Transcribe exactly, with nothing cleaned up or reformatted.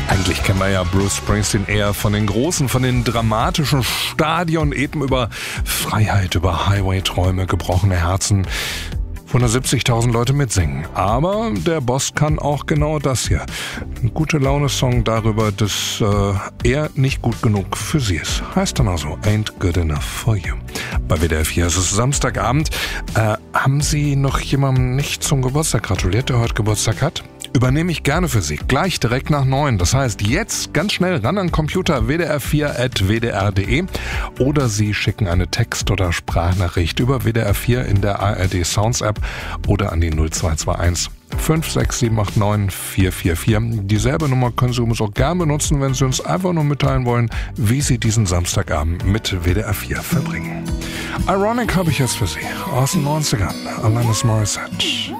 Eigentlich kennen wir ja Bruce Springsteen eher von den großen, von den dramatischen Stadien, eben über Freiheit, über Highway-Träume, gebrochene Herzen, hundertsiebzigtausend Leute mitsingen. Aber der Boss kann auch genau das hier. Ein Gute-Laune-Song darüber, dass äh, er nicht gut genug für sie ist. Heißt dann also Ain't Good Enough For You. Bei W D R vier ist es Samstagabend. Äh, haben Sie noch jemandem nicht zum Geburtstag gratuliert, der heute Geburtstag hat? Übernehme ich gerne für Sie. Gleich direkt nach neun. Das heißt, jetzt ganz schnell ran an den Computer w d r vier at w d r punkt d e oder Sie schicken eine Text- oder Sprachnachricht über W D R vier in der A R D Sounds App oder an die null zwei zwei eins fünf sechs sieben acht neun vier vier vier. Dieselbe Nummer können Sie übrigens auch gerne benutzen, wenn Sie uns einfach nur mitteilen wollen, wie Sie diesen Samstagabend mit W D R vier verbringen. Ironic habe ich jetzt für Sie aus den neunzigern. Alanis Morissette.